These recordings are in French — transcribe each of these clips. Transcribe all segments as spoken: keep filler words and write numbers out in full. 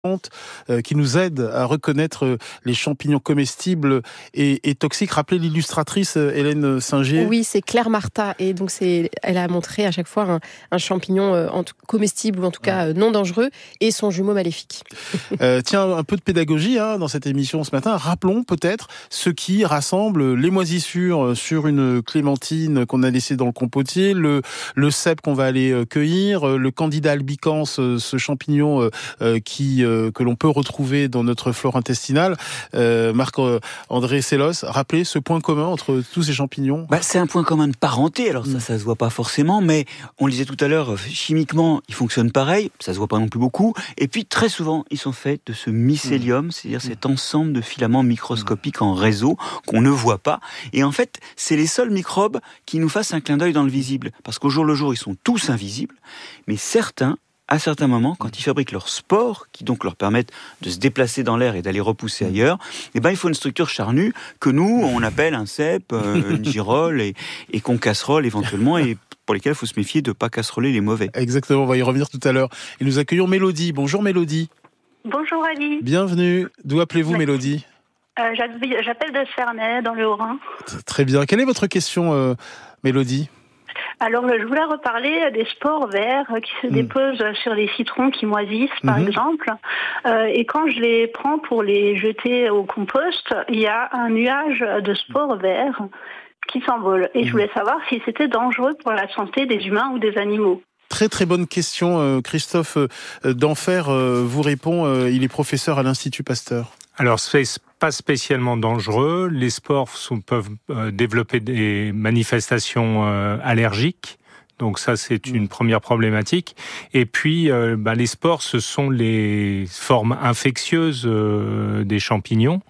euh, qui nous aide à reconnaître les champignons comestibles et, et toxiques. Rappelez l'illustratrice euh, Hélène Singer. Oui, c'est Claire Marta, et donc c'est, elle a montré à chaque fois un, un champignon euh, en tout, comestible ou en tout cas euh, non dangereux, et son jumeau maléfique. Euh, tiens, un peu de pédagogie hein, dans cette émission ce matin. Rappelons peut-être ce qui rassemble les moisissures sur une clémentine qu'on a laissée dans le compotier, le, le cèpe qu'on va aller cueillir, le Candida albicans, ce champignon euh, qui, euh, que l'on peut retrouver dans notre flore intestinale. Euh, Marc-André Sellos, rappelez ce point commun entre tous ces champignons. Bah, c'est un point commun de parenté, alors ça, ça se voit pas forcément, mais on le disait tout à l'heure, chimiquement, ils fonctionnent pareil, ça se voit pas non plus beaucoup, et puis très souvent, ils sont faits de ce mycélium, mmh. c'est-à-dire mmh. cet ensemble de filaments microscopiques mmh. en réseau qu'on ne voit pas, et en fait, c'est les seuls microbes qui nous fassent un clin d'œil dans le visible, parce qu'au jour le jour, ils sont tous invisibles, mais certains, à certains moments, quand ils fabriquent leurs spores, qui donc leur permettent de se déplacer dans l'air et d'aller repousser ailleurs, eh ben, il faut une structure charnue que nous, on appelle un cèpe, euh, une girole, et, et qu'on casserole éventuellement, et pour lesquels il faut se méfier de ne pas casseroler les mauvais. Exactement, on va y revenir tout à l'heure. Et nous accueillons Mélodie. Bonjour Mélodie. Bonjour Ali. Bienvenue. D'où appelez-vous Merci. Mélodie ? euh, J'appelle de Cernay, dans le Haut-Rhin. Très bien. Quelle est votre question, euh, Mélodie ? Alors, je voulais reparler des spores verts qui se mmh. déposent sur les citrons qui moisissent, par mmh. exemple. Euh, et quand je les prends pour les jeter au compost, il y a un nuage de spores verts qui s'envolent. Et mmh. je voulais savoir si c'était dangereux pour la santé des humains ou des animaux. Très très bonne question. Christophe Denfer vous répond. Il est professeur à l'Institut Pasteur. Alors, c'est pas spécialement dangereux. Les spores sont, peuvent euh, développer des manifestations euh, allergiques. Donc ça, c'est une première problématique. Et puis, euh, bah, les spores, ce sont les formes infectieuses euh, des champignons,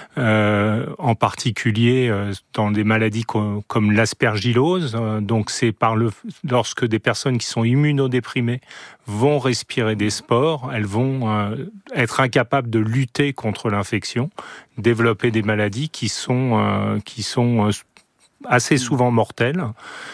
euh, en particulier euh, dans des maladies co- comme l'aspergillose. Euh, donc c'est par le lorsque des personnes qui sont immunodéprimées vont respirer des spores, elles vont euh, être incapables de lutter contre l'infection, développer des maladies qui sont euh, qui sont euh, assez souvent mortelles.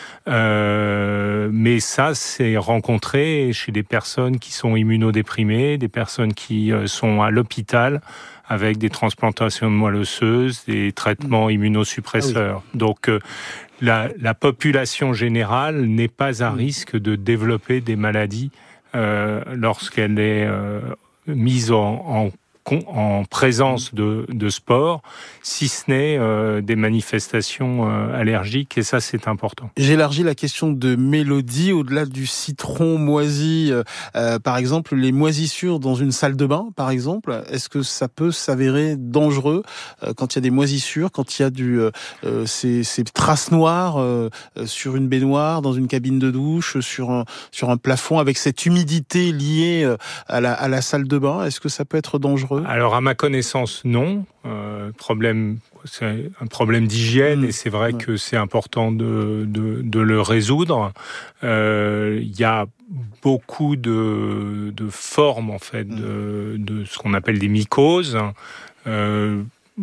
Euh, mais ça, c'est rencontré chez des personnes qui sont immunodéprimées, des personnes qui euh, sont à l'hôpital avec des transplantations de moelle osseuse, des traitements immunosuppresseurs. Ah oui. Donc, euh, la, la population générale n'est pas à risque de développer des maladies euh, lorsqu'elle est euh, mise en, en en présence de, de spores, si ce n'est euh, des manifestations euh, allergiques, et ça, c'est important. J'élargis la question de Mélodie, au-delà du citron moisi, euh, par exemple, les moisissures dans une salle de bain, par exemple, est-ce que ça peut s'avérer dangereux euh, quand il y a des moisissures, quand il y a du, euh, ces, ces traces noires euh, sur une baignoire, dans une cabine de douche, sur un, sur un plafond, avec cette humidité liée euh, à, la, à la salle de bain, est-ce que ça peut être dangereux ? Alors, à ma connaissance, non. Euh, problème, c'est un problème d'hygiène, mmh. et c'est vrai mmh. que c'est important de, de, de le résoudre. Euh, il y a beaucoup de, de formes, en fait, de, de ce qu'on appelle des mycoses, euh,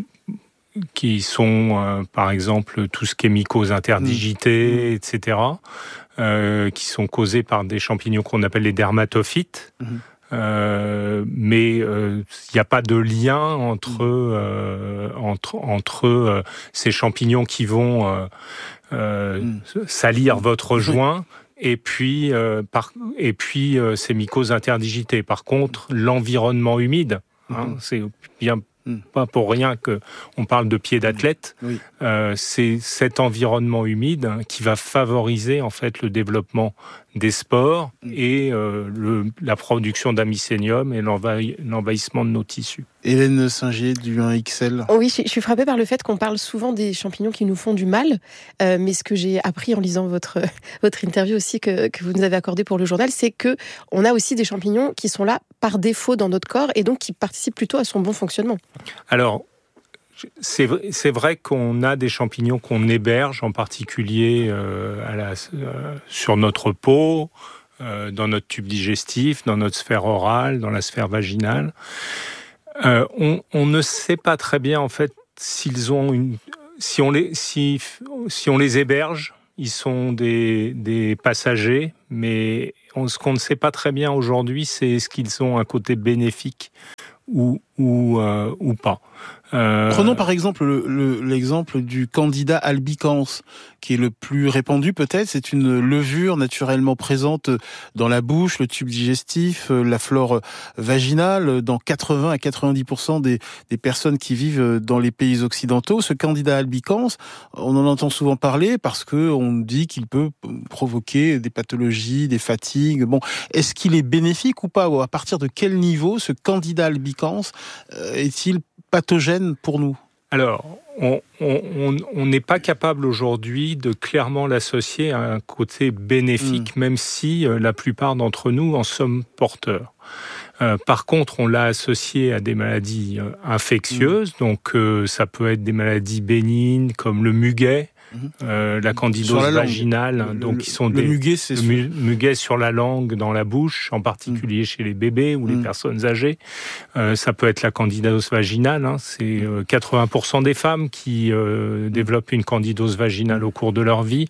qui sont, euh, par exemple, tout ce qui est mycose interdigitée, mmh. et cetera, euh, qui sont causées par des champignons qu'on appelle les dermatophytes. Mmh. Euh, mais il euh, n'y a pas de lien entre euh, entre entre euh, ces champignons qui vont euh, euh, mm. salir votre joint et puis euh, par et puis euh, ces mycoses interdigitées. Par contre, l'environnement humide, hein, mm. c'est bien pas pour rien que on parle de pied d'athlète. Oui. Euh, c'est cet environnement humide hein, qui va favoriser en fait le développement des spores mmh. et euh, le, la production d'amycénium et l'envahi, l'envahissement de nos tissus. Hélène Singer du un X L. Oui, je suis frappée par le fait qu'on parle souvent des champignons qui nous font du mal, euh, mais ce que j'ai appris en lisant votre votre interview aussi que, que vous nous avez accordé pour le journal, c'est que on a aussi des champignons qui sont là par défaut dans notre corps et donc qui participent plutôt à son bon fonctionnement. Alors, C'est, c'est vrai qu'on a des champignons qu'on héberge, en particulier euh, à la, euh, sur notre peau, euh, dans notre tube digestif, dans notre sphère orale, dans la sphère vaginale. Euh, on, on ne sait pas très bien en fait s'ils ont une, si on les, si, si on les héberge ils sont des, des passagers, mais on, ce qu'on ne sait pas très bien aujourd'hui, c'est est-ce qu'ils ont un côté bénéfique ou, ou, euh, ou pas. Euh... Prenons par exemple le, le, l'exemple du Candida albicans, qui est le plus répandu peut-être. C'est une levure naturellement présente dans la bouche, le tube digestif, la flore vaginale, dans quatre-vingts à quatre-vingt-dix pour cent des, des personnes qui vivent dans les pays occidentaux. Ce Candida albicans, on en entend souvent parler parce que on dit qu'il peut provoquer des pathologies, des fatigues. Bon, est-ce qu'il est bénéfique ou pas? Ou à partir de quel niveau ce Candida albicans est-il pathogène pour nous? Alors, on on, on n'est pas capable aujourd'hui de clairement l'associer à un côté bénéfique, mmh. même si euh, la plupart d'entre nous en sommes porteurs. Euh, par contre, on l'a associé à des maladies euh, infectieuses, mmh. donc euh, ça peut être des maladies bénignes comme le muguet, Euh, la candidose la vaginale, le, donc qui sont le des muguet, c'est le mu- muguet sur la langue, dans la bouche, en particulier mmh. chez les bébés ou les mmh. personnes âgées. Euh, ça peut être la candidose vaginale. Hein, c'est euh, quatre-vingts pour cent des femmes qui euh, développent une candidose vaginale au cours de leur vie,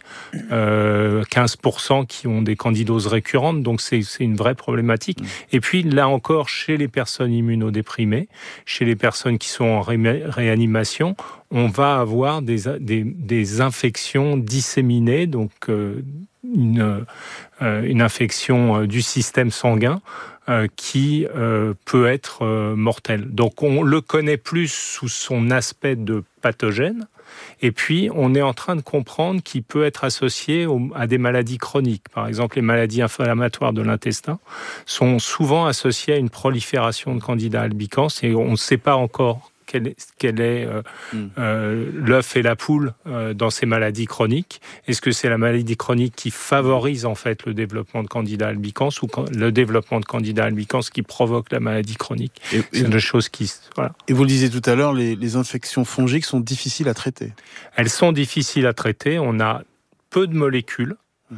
euh, quinze pour cent qui ont des candidoses récurrentes. Donc c'est, c'est une vraie problématique. Mmh. Et puis là encore, chez les personnes immunodéprimées, chez les personnes qui sont en ré- réanimation, on va avoir des, des, des infections disséminées, donc euh, une, euh, une infection euh, du système sanguin euh, qui euh, peut être euh, mortelle. Donc on le connaît plus sous son aspect de pathogène, et puis on est en train de comprendre qu'il peut être associé au, à des maladies chroniques. Par exemple, les maladies inflammatoires de l'intestin sont souvent associées à une prolifération de Candida albicans, et on ne sait pas encore quel est, quel est euh, mm. euh, l'œuf et la poule euh, dans ces maladies chroniques. Est-ce que c'est la maladie chronique qui favorise en fait le développement de Candida albicans ou le développement de Candida albicans qui provoque la maladie chronique? Et, c'est des choses qui... Voilà. Et vous le disiez tout à l'heure, les, les infections fongiques sont difficiles à traiter. Elles sont difficiles à traiter. On a peu de molécules. Mm.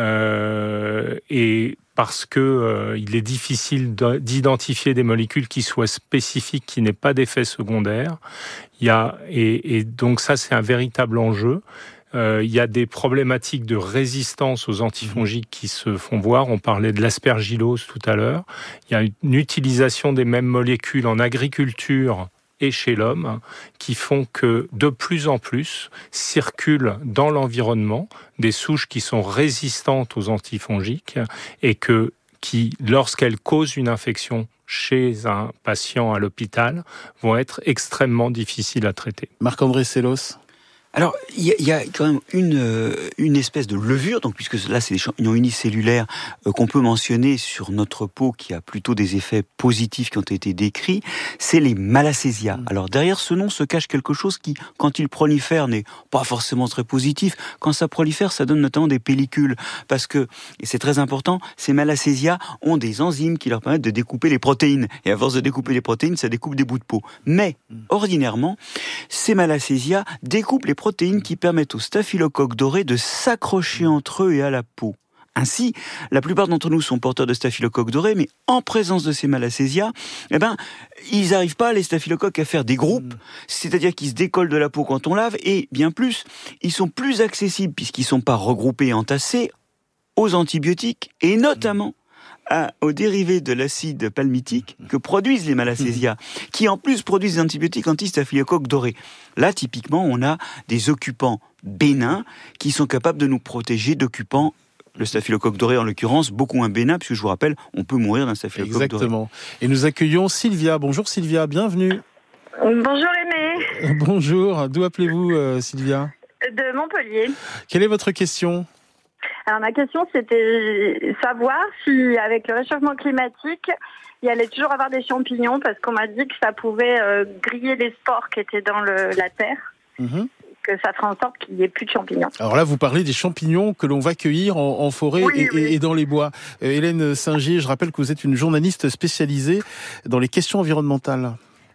Euh, et parce que euh, il est difficile d'identifier des molécules qui soient spécifiques, qui n'aient pas d'effets secondaires. Il y a et, et donc ça c'est un véritable enjeu. Euh, il y a des problématiques de résistance aux antifongiques qui se font voir. On parlait de l'aspergillose tout à l'heure. Il y a une utilisation des mêmes molécules en agriculture et chez l'homme, qui font que de plus en plus circulent dans l'environnement des souches qui sont résistantes aux antifongiques et que, qui, lorsqu'elles causent une infection chez un patient à l'hôpital, vont être extrêmement difficiles à traiter. Marc-André Sellos. Alors, il y, y a quand même une, une espèce de levure, donc puisque là c'est des champignons unicellulaires euh, qu'on peut mentionner sur notre peau, qui a plutôt des effets positifs qui ont été décrits, c'est les Malassezia. Mmh. Alors derrière ce nom se cache quelque chose qui, quand il prolifère, n'est pas forcément très positif. Quand ça prolifère, ça donne notamment des pellicules, parce que, et c'est très important, ces Malassezia ont des enzymes qui leur permettent de découper les protéines, et à force de découper les protéines, ça découpe des bouts de peau. Mais, mmh. ordinairement, ces Malassezia découpent les protéines qui permettent aux staphylocoques dorés de s'accrocher entre eux et à la peau. Ainsi, la plupart d'entre nous sont porteurs de staphylocoques dorés, mais en présence de ces Malassezia, eh ben, ils n'arrivent pas, les staphylocoques, à faire des groupes, c'est-à-dire qu'ils se décollent de la peau quand on lave, et bien plus, ils sont plus accessibles, puisqu'ils ne sont pas regroupés et entassés, aux antibiotiques, et notamment À, aux dérivés de l'acide palmitique que produisent les Malassezia, qui en plus produisent des antibiotiques anti-staphylocoques dorés. Là, typiquement, on a des occupants bénins qui sont capables de nous protéger d'occupants, le staphylocoque doré en l'occurrence, beaucoup moins bénin, puisque je vous rappelle, on peut mourir d'un staphylocoque doré. Exactement. Et nous accueillons Sylvia. Bonjour Sylvia, bienvenue. Bonjour Aimé. Bonjour, d'où appelez-vous euh, Sylvia? De Montpellier. Quelle est votre question? Alors ma question, c'était savoir si, avec le réchauffement climatique, il y allait toujours avoir des champignons, parce qu'on m'a dit que ça pouvait euh, griller les spores qui étaient dans le, la terre, mmh. que ça ferait en sorte qu'il n'y ait plus de champignons. Alors là, vous parlez des champignons que l'on va cueillir en, en forêt oui, et, oui. et dans les bois. Euh, Hélène Singier, je rappelle que vous êtes une journaliste spécialisée dans les questions environnementales.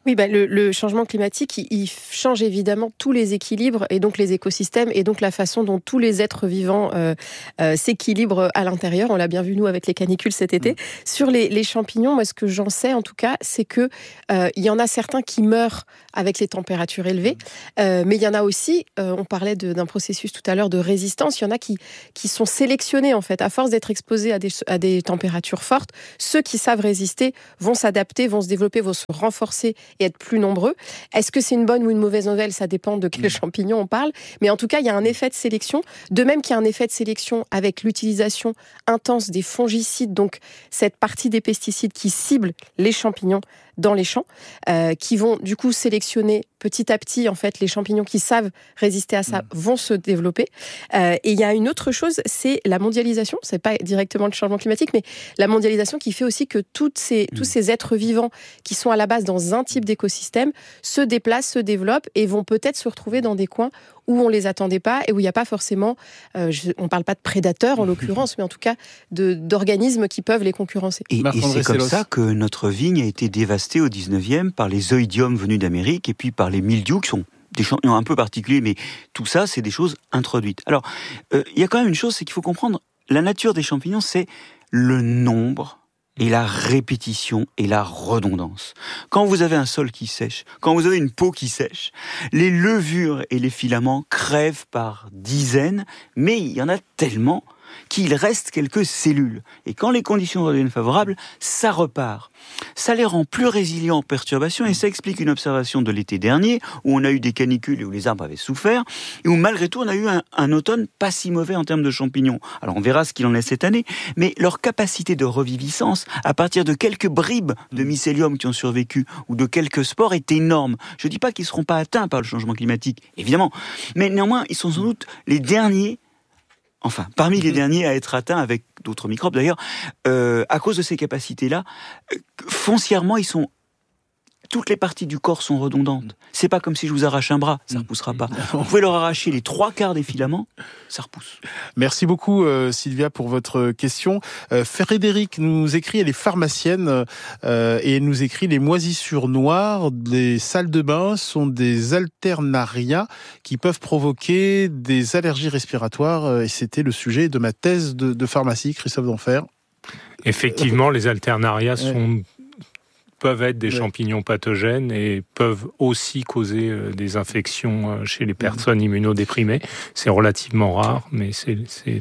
Oui, bah, le, le changement climatique, il, il change évidemment tous les équilibres et donc les écosystèmes et donc la façon dont tous les êtres vivants euh, euh, s'équilibrent à l'intérieur. On l'a bien vu, nous, avec les canicules cet été. Mmh. Sur les, les champignons, moi, ce que j'en sais, en tout cas, c'est que euh, il y en a certains qui meurent avec les températures élevées, euh, mais il y en a aussi, euh, on parlait de, d'un processus tout à l'heure de résistance, il y en a qui, qui sont sélectionnés, en fait, à force d'être exposés à des, à des températures fortes. Ceux qui savent résister vont s'adapter, vont se développer, vont se renforcer et être plus nombreux. Est-ce que c'est une bonne ou une mauvaise nouvelle ? Ça dépend de quel mmh. champignon on parle. Mais en tout cas, il y a un effet de sélection. De même qu'il y a un effet de sélection avec l'utilisation intense des fongicides, donc cette partie des pesticides qui ciblent les champignons dans les champs, euh, qui vont du coup sélectionner petit à petit, en fait, les champignons qui savent résister à ça mmh. vont se développer. Euh, et il y a une autre chose, c'est la mondialisation. C'est pas directement le changement climatique, mais la mondialisation qui fait aussi que toutes ces, mmh. tous ces êtres vivants qui sont à la base dans un type d'écosystème se déplacent, se développent et vont peut-être se retrouver dans des coins où on les attendait pas et où il n'y a pas forcément, euh, je, on parle pas de prédateurs en l'occurrence, mais en tout cas de, d'organismes qui peuvent les concurrencer. Et, et c'est comme ça que notre vigne a été dévastée au dix-neuvième par les oïdiums venus d'Amérique et puis par les mildious qui sont des champignons un peu particuliers, mais tout ça, c'est des choses introduites. Alors, il euh, y a quand même une chose, c'est qu'il faut comprendre, la nature des champignons, c'est le nombre et la répétition et la redondance. Quand vous avez un sol qui sèche, quand vous avez une peau qui sèche, les levures et les filaments crèvent par dizaines, mais il y en a tellement qu'il reste quelques cellules. Et quand les conditions redeviennent favorables, ça repart. Ça les rend plus résilients aux perturbations et ça explique une observation de l'été dernier où on a eu des canicules et où les arbres avaient souffert et où malgré tout on a eu un, un automne pas si mauvais en termes de champignons. Alors on verra ce qu'il en est cette année, mais leur capacité de reviviscence à partir de quelques bribes de mycélium qui ont survécu ou de quelques spores est énorme. Je ne dis pas qu'ils ne seront pas atteints par le changement climatique, évidemment, mais néanmoins ils sont sans doute les derniers Enfin, parmi les derniers à être atteints, avec d'autres microbes d'ailleurs, euh, à cause de ces capacités-là, euh, foncièrement, ils sont... Toutes les parties du corps sont redondantes. C'est pas comme si je vous arrache un bras, ça ne repoussera pas. Vous pouvez leur arracher les trois quarts des filaments, ça repousse. Merci beaucoup euh, Sylvia pour votre question. Euh, Frédéric nous écrit, elle est pharmacienne euh, et elle nous écrit les moisissures noires des salles de bain sont des alternarias qui peuvent provoquer des allergies respiratoires et c'était le sujet de ma thèse de, de pharmacie, Christophe Denfert. Effectivement, les alternarias sont... peuvent être des ouais. champignons pathogènes et peuvent aussi causer euh, des infections chez les personnes immunodéprimées. C'est relativement rare, mais c'est... c'est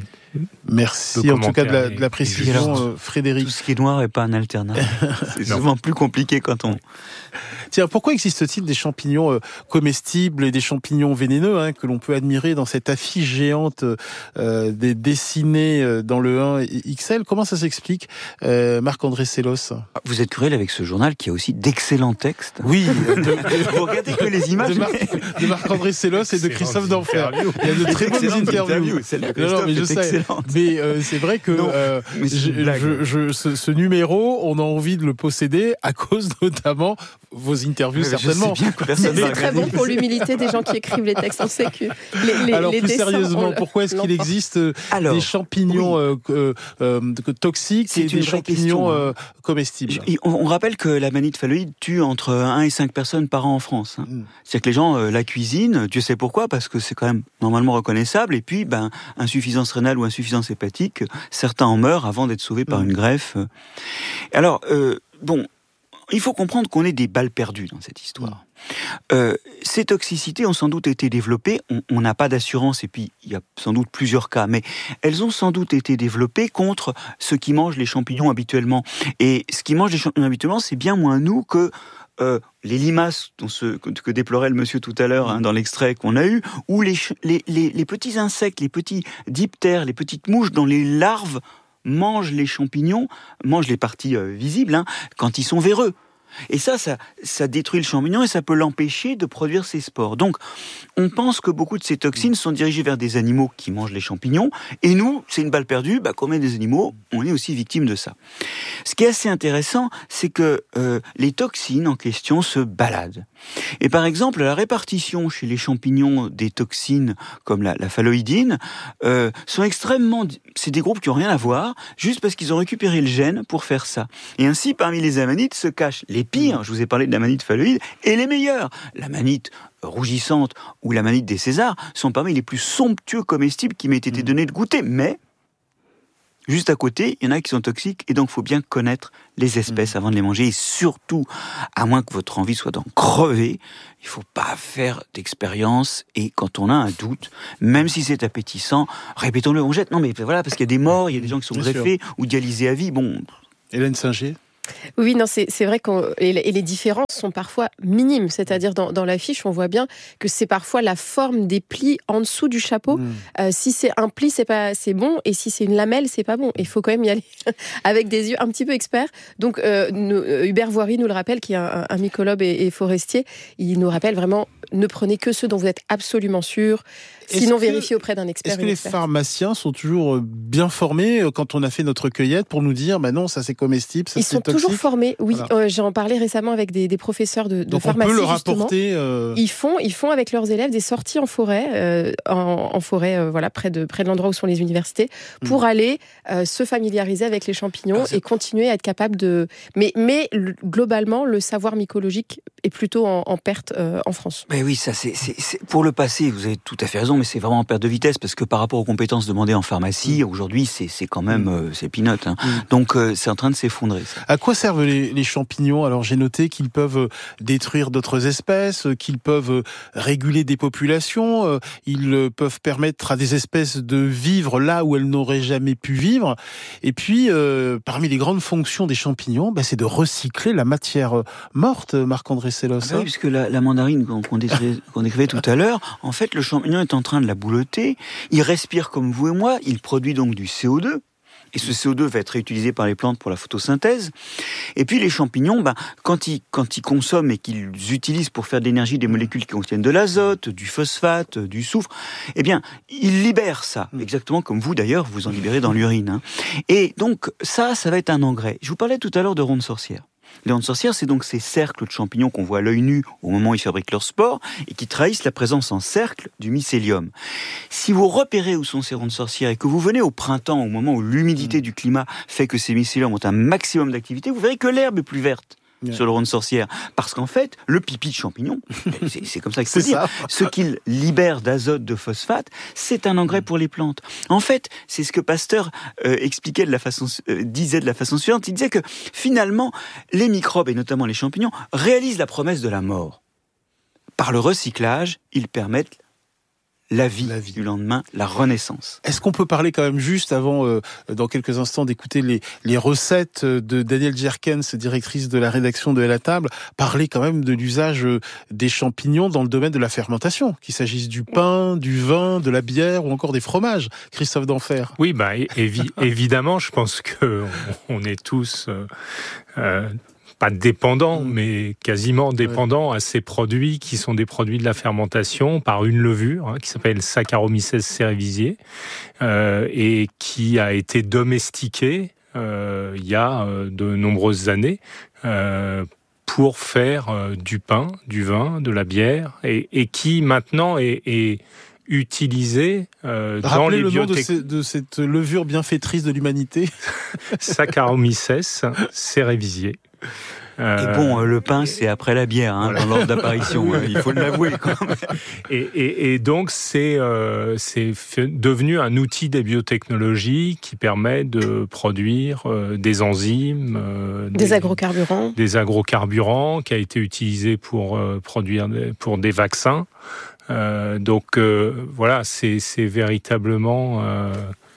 Merci en tout cas de la, de la précision, alors, euh, Frédéric. Tout ce qui est noir n'est pas un alternatif. C'est souvent plus compliqué quand on... Tiens, pourquoi existe-t-il des champignons euh, comestibles et des champignons vénéneux hein, que l'on peut admirer dans cette affiche géante euh, des dessinés euh, dans le un X L? Comment ça s'explique, euh, Marc-André Sellos? Vous êtes cruel avec ce journal qui a aussi d'excellents textes. Oui. De, de, vous regardez que les images. De, Marc, de Marc-André Sellos et de Christophe Denfert. Il y a de très bonnes interviews. Celle de Christophe non, non, mais je sais. Excellente. Mais euh, c'est vrai que non, euh, je, je, je, ce, ce numéro, on a envie de le posséder à cause notamment vos interviews, oui, certainement. C'est très bon pour l'humilité des gens qui écrivent les textes. On sait que les, les, Alors les plus dessins, sérieusement, pourquoi est-ce qu'il existe Alors, des champignons oui. euh, euh, toxiques c'est et des champignons euh, comestibles? on, on rappelle que la manite phalloïde tue entre un et cinq personnes par an en France. Hein. Mm. C'est-à-dire que les gens euh, la cuisinent, Dieu sait pourquoi, parce que c'est quand même normalement reconnaissable. Et puis, ben, insuffisance rénale ou insuffisance hépatique, certains en meurent avant d'être sauvés par mm. une greffe. Alors, euh, bon... Il faut comprendre qu'on est des balles perdues dans cette histoire. Euh, ces toxicités ont sans doute été développées, on n'a pas d'assurance et puis il y a sans doute plusieurs cas, mais elles ont sans doute été développées contre ceux qui mangent les champignons habituellement. Et ce qui mange les champignons habituellement, c'est bien moins nous que euh, les limaces dont ce, que, que déplorait le monsieur tout à l'heure hein, dans l'extrait qu'on a eu, ou les, les, les, les petits insectes, les petits diptères, les petites mouches dont les larves mangent les champignons, mangent les parties euh, visibles, hein, quand ils sont véreux. Et ça, ça, ça détruit le champignon et ça peut l'empêcher de produire ses spores. Donc, on pense que beaucoup de ces toxines sont dirigées vers des animaux qui mangent les champignons. Et nous, c'est une balle perdue, bah, comme on est des animaux, on est aussi victime de ça. Ce qui est assez intéressant, c'est que euh, les toxines en question se baladent. Et par exemple, la répartition chez les champignons des toxines, comme la, la phalloïdine, euh, sont extrêmement... C'est des groupes qui n'ont rien à voir, juste parce qu'ils ont récupéré le gène pour faire ça. Et ainsi, parmi les amanites se cachent les pires, je vous ai parlé de la manite phalloïde, et les meilleures. La manite rougissante ou la manite des Césars sont parmi les plus somptueux comestibles qui m'aient été donnés de goûter, mais juste à côté, il y en a qui sont toxiques, et donc il faut bien connaître les espèces mmh. avant de les manger, et surtout, à moins que votre envie soit d'en crever, il ne faut pas faire d'expérience, et quand on a un doute, même si c'est appétissant, répétons-le, on jette. Non mais voilà, parce qu'il y a des morts, il y a des gens qui sont bien greffés, sûr. Ou dialysés à vie, bon... Hélène Singer. Oui, non, c'est, c'est vrai qu'on et les différences sont parfois minimes. C'est-à-dire dans, dans l'affiche, on voit bien que c'est parfois la forme des plis en dessous du chapeau. Mmh. Euh, si c'est un pli, c'est pas c'est bon, et si c'est une lamelle, c'est pas bon. Il faut quand même y aller avec des yeux un petit peu experts. Donc euh, nous, Hubert Voiry nous le rappelle, qui est un, un mycologue et, et forestier. Il nous rappelle vraiment, ne prenez que ceux dont vous êtes absolument sûr. Sinon, vérifiez auprès d'un expert. Est-ce que les expert. pharmaciens sont toujours bien formés quand on a fait notre cueillette pour nous dire, bah non, ça c'est comestible, ça Ils c'est sont toxique. Toujours formés, oui. Voilà. Euh, j'en parlais récemment avec des, des professeurs de, de Donc pharmacie. On peut leur apporter. Euh... Ils font, ils font avec leurs élèves des sorties en forêt, euh, en, en forêt, euh, voilà, près de près de l'endroit où sont les universités, pour mmh. aller euh, se familiariser avec les champignons ah, et continuer à être capable de. Mais mais globalement, le savoir mycologique est plutôt en, en perte euh, en France. Mais oui, ça c'est, c'est, c'est pour le passé. Vous avez tout à fait raison, mais c'est vraiment en perte de vitesse parce que par rapport aux compétences demandées en pharmacie, mmh. aujourd'hui c'est c'est quand même euh, c'est peanut. Hein. Mmh. Donc euh, c'est en train de s'effondrer. Ça. À quoi servent les, les champignons? Alors j'ai noté qu'ils peuvent détruire d'autres espèces, qu'ils peuvent réguler des populations, ils peuvent permettre à des espèces de vivre là où elles n'auraient jamais pu vivre. Et puis euh, parmi les grandes fonctions des champignons, bah, c'est de recycler la matière morte, Marc-André Sellos. Ah bah oui, puisque la, la mandarine qu'on, qu'on, décrivait, qu'on décrivait tout à l'heure, en fait le champignon est en train de la boulotter, il respire comme vous et moi, il produit donc du C O deux. Et ce C O deux va être réutilisé par les plantes pour la photosynthèse. Et puis les champignons, ben, quand, ils, quand ils consomment et qu'ils utilisent pour faire de l'énergie des molécules qui contiennent de l'azote, du phosphate, du soufre, eh bien, ils libèrent ça. Exactement comme vous d'ailleurs, vous en libérez dans l'urine. Hein. Et donc ça, ça va être un engrais. Je vous parlais tout à l'heure de rondes sorcières. Les rondes sorcières, c'est donc ces cercles de champignons qu'on voit à l'œil nu au moment où ils fabriquent leurs spores et qui trahissent la présence en cercle du mycélium. Si vous repérez où sont ces rondes sorcières et que vous venez au printemps, au moment où l'humidité du climat fait que ces mycéliums ont un maximum d'activité, vous verrez que l'herbe est plus verte. Yeah. Sur le ronde sorcière, parce qu'en fait, le pipi de champignon, c'est, c'est comme ça qu'il faut c'est dire, ça. Ce qu'il libère d'azote, de phosphate, c'est un engrais pour les plantes. En fait, c'est ce que Pasteur euh, expliquait de la façon, euh, disait de la façon suivante. Il disait que finalement, les microbes et notamment les champignons réalisent la promesse de la mort. Par le recyclage, ils permettent La vie, la vie du lendemain, la renaissance. Est-ce qu'on peut parler quand même juste avant, euh, dans quelques instants, d'écouter les, les recettes de Danielle Jerkens, directrice de la rédaction de À la table, parler quand même de l'usage des champignons dans le domaine de la fermentation, qu'il s'agisse du pain, du vin, de la bière ou encore des fromages. Christophe Denfert. Oui, bah évi- évidemment, je pense que on est tous euh, euh, pas dépendants, mmh. mais quasiment dépendants ouais. à ces produits qui sont des produits de la fermentation par une levure hein, qui s'appelle Saccharomyces cerevisiae euh, et qui a été domestiquée euh, il y a euh, de nombreuses années euh, pour faire euh, du pain, du vin, de la bière et, et qui maintenant est, est utilisé euh, dans les le biotech... nom de, de cette levure bienfaitrice de l'humanité. Saccharomyces cerevisiae. Euh, et bon, le pain, c'est après la bière, hein, voilà. Dans l'ordre d'apparition, il faut l'avouer quand même. Et, et, et donc, c'est, euh, c'est devenu un outil des biotechnologies qui permet de produire euh, des enzymes, euh, des, des agrocarburants, des agrocarburants, qui a été utilisé pour euh, produire des, pour des vaccins. Euh, donc euh, voilà, c'est, c'est véritablement euh,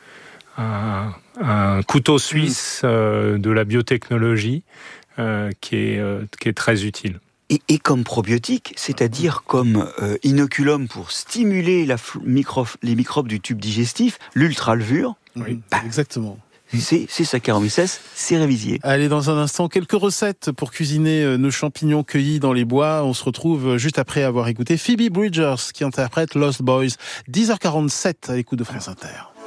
un, un couteau suisse euh, de la biotechnologie. Euh, qui, est, euh, qui est très utile. Et, et comme probiotique, c'est-à-dire comme euh, inoculum pour stimuler la f- micro- les microbes du tube digestif, l'ultralevure. Oui, bah, exactement. C'est, c'est Saccharomyces cerevisiae. Allez, dans un instant, quelques recettes pour cuisiner nos champignons cueillis dans les bois. On se retrouve juste après avoir écouté Phoebe Bridgers qui interprète Lost Boys. dix heures quarante-sept à l'écoute de France Inter.